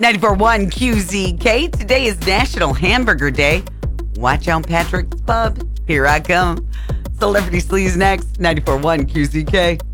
94.1 QZK. Today is National Hamburger Day. Watch out, Patrick's Pub. Here I come. Celebrity Sleaze next. 94.1 QZK.